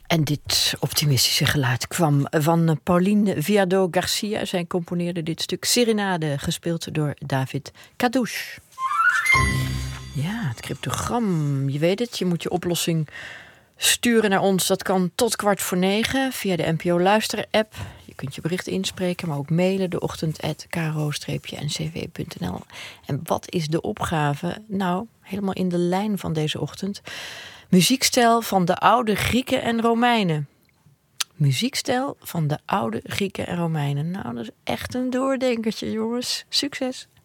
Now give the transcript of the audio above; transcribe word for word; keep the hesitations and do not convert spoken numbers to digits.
En dit optimistische geluid kwam van Pauline Viado Garcia. Zij componeerde dit stuk Serenade, gespeeld door David Kadouche. Ja, het cryptogram. Je weet het, je moet je oplossing sturen naar ons. Dat kan tot kwart voor negen via de N P O Luister-app. Je kunt je bericht inspreken, maar ook mailen. De ochtend at kro n c w punt n l. En wat is de opgave? Nou, helemaal in de lijn van deze ochtend. Muziekstijl van de oude Grieken en Romeinen. Muziekstijl van de oude Grieken en Romeinen. Nou, dat is echt een doordenkertje, jongens. Succes!